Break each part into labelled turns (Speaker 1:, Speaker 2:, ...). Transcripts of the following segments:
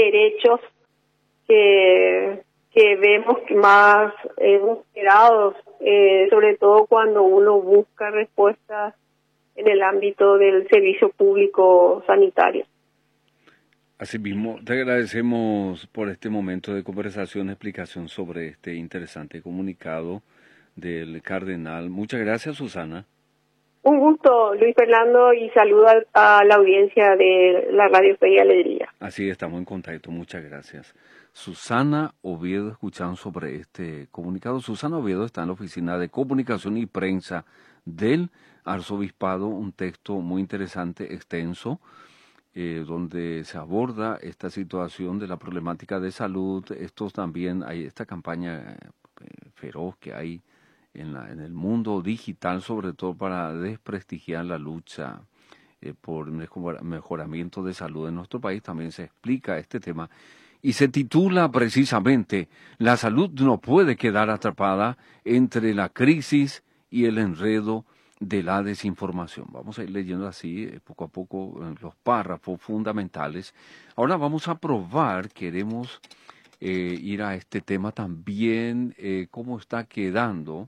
Speaker 1: derechos que vemos más vulnerados, sobre todo cuando uno busca respuestas en el ámbito del servicio público sanitario.
Speaker 2: Asimismo, te agradecemos por este momento de conversación, explicación sobre este interesante comunicado del cardenal. Muchas gracias, Susana.
Speaker 1: Un gusto, Luis Fernando, y saludo a la audiencia de la Radio Fe y Alegría.
Speaker 2: Así estamos en contacto, muchas gracias. Susana Oviedo, escuchando sobre este comunicado. Susana Oviedo está en la Oficina de Comunicación y Prensa del Arzobispado, un texto muy interesante, extenso, donde se aborda esta situación de la problemática de salud. Estos también hay esta campaña feroz que hay en el mundo digital, sobre todo para desprestigiar la lucha por mejoramiento de salud en nuestro país. También se explica este tema y se titula precisamente "La salud no puede quedar atrapada entre la crisis y el enredo de la desinformación". Vamos a ir leyendo así poco a poco los párrafos fundamentales. Ahora vamos a probar, queremos ir a este tema también, cómo está quedando.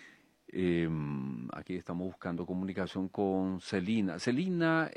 Speaker 2: Aquí estamos buscando comunicación con Celina. Celina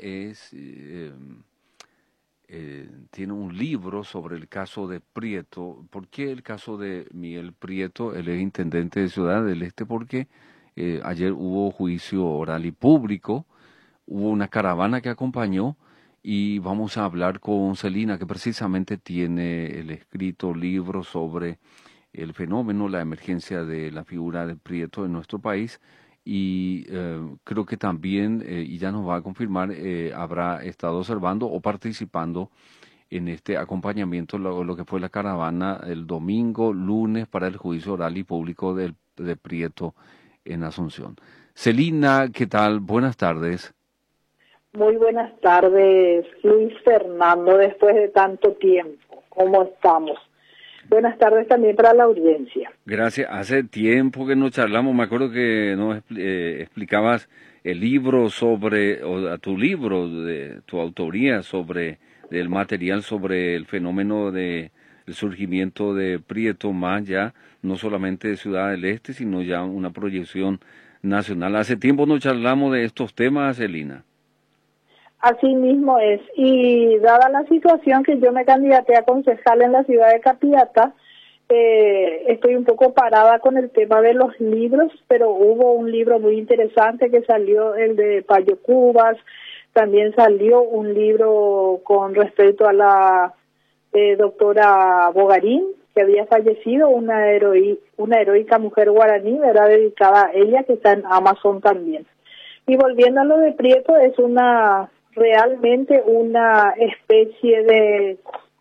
Speaker 2: tiene un libro sobre el caso de Prieto. ¿Por qué el caso de Miguel Prieto? Él es intendente de Ciudad del Este porque ayer hubo juicio oral y público, hubo una caravana que acompañó y vamos a hablar con Celina, que precisamente tiene el escrito libro sobre el fenómeno, la emergencia de la figura de Prieto en nuestro país, y creo que también, y ya nos va a confirmar, habrá estado observando o participando en este acompañamiento, lo que fue la caravana el domingo, lunes, para el juicio oral y público de Prieto en Asunción. Celina, ¿qué tal? Buenas tardes.
Speaker 3: Muy buenas tardes, Luis Fernando, después de tanto tiempo. ¿Cómo estamos? Buenas tardes también para la audiencia.
Speaker 2: Gracias. Hace tiempo que no charlamos. Me acuerdo que nos explicabas el libro tu libro de tu autoría sobre el material sobre el fenómeno de el surgimiento de Prieto, más ya no solamente de Ciudad del Este, sino ya una proyección nacional. Hace tiempo no charlamos de estos temas, Celina.
Speaker 3: Así mismo es, y dada la situación que yo me candidaté a concejal en la ciudad de Capiatá, estoy un poco parada con el tema de los libros, pero hubo un libro muy interesante que salió, el de Payo Cubas, también salió un libro con respecto a la doctora Bogarín, que había fallecido, una heroica mujer guaraní, era dedicada a ella, que está en Amazon también. Y volviendo a lo de Prieto, es realmente una especie de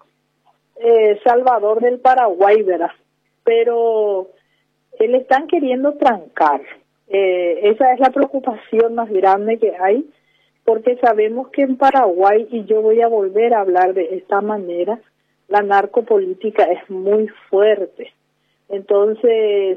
Speaker 3: Salvador del Paraguay, ¿verdad? Pero le están queriendo trancar. Esa es la preocupación más grande que hay, porque sabemos que en Paraguay, y yo voy a volver a hablar de esta manera, la narcopolítica es muy fuerte. Entonces,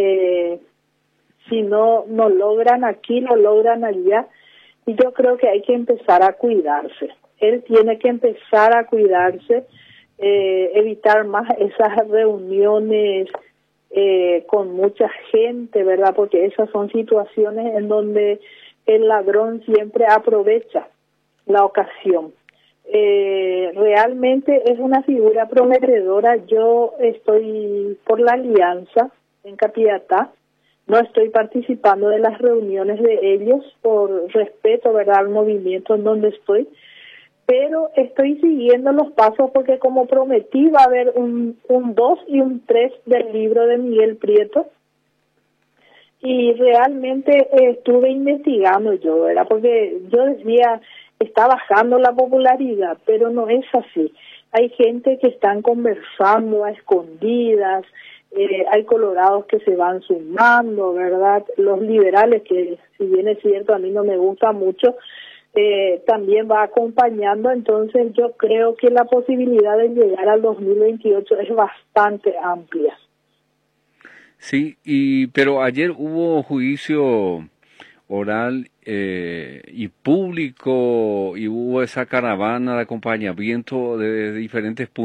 Speaker 3: si no logran aquí, lo logran allá. Y yo creo que hay que empezar a cuidarse. Él tiene que empezar a cuidarse, evitar más esas reuniones con mucha gente, ¿verdad? Porque esas son situaciones en donde el ladrón siempre aprovecha la ocasión. Realmente es una figura prometedora. Yo estoy por la alianza en Capiatá. No estoy participando de las reuniones de ellos por respeto, ¿verdad?, al movimiento en donde estoy, pero estoy siguiendo los pasos porque, como prometí, va a haber un 2 y un 3 del libro de Miguel Prieto, y realmente estuve investigando yo, ¿verdad?, porque yo decía, está bajando la popularidad, pero no es así. Hay gente que están conversando a escondidas, hay colorados que se van sumando, ¿verdad? Los liberales, que si bien es cierto, a mí no me gusta mucho, también va acompañando. Entonces yo creo que la posibilidad de llegar al 2028 es bastante amplia.
Speaker 2: Sí, pero ayer hubo juicio oral y público, y hubo esa caravana de acompañamiento de diferentes puntos.